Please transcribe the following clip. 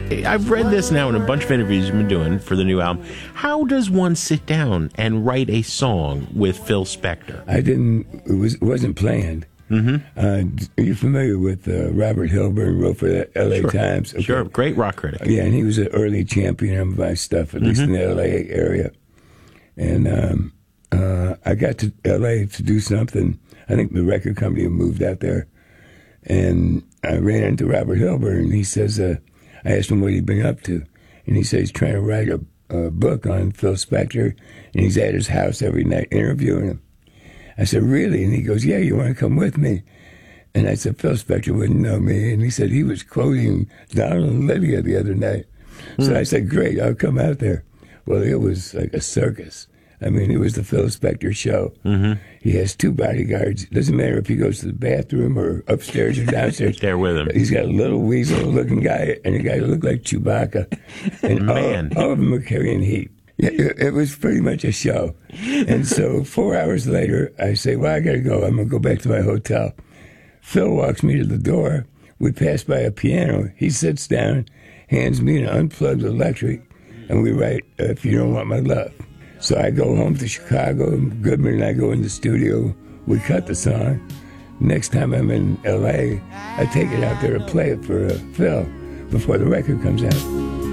I've read this now in a bunch of interviews you've been doing for the new album. How does one sit down and write a song with Phil Spector? It wasn't planned. Are you familiar with Robert Hilburn, wrote for the L.A. Times? Okay. Sure, great rock critic. Yeah, and he was an early champion of my stuff, at least in the L.A. area. And I got to L.A. to do something. I think the record company had moved out there. And I ran into Robert Hilburn, and he says, I asked him what he'd been up to. And he said he's trying to write a book on Phil Spector, and he's at his house every night interviewing him. I said, really? And he goes, yeah, you want to come with me? And I said, Phil Spector wouldn't know me. And he said he was quoting Donald and Lydia the other night. So I said, great, I'll come out there. Well, it was like a circus. I mean, it was the Phil Spector show. He has 2 bodyguards. It doesn't matter if he goes to the bathroom or upstairs or downstairs. They're with him. He's got a little weasel-looking guy and a guy who looked like Chewbacca. And all of them are carrying heat. It was pretty much a show. And so 4 hours later, I say, well, I got to go. I'm going to go back to my hotel. Phil walks me to the door. We pass by a piano. He sits down, hands me an unplugged electric, and we write, If You Don't Want My Love. So I go home to Chicago, and Goodman and I go in the studio. We cut the song. Next time I'm in L.A., I take it out there to play it for Phil before the record comes out.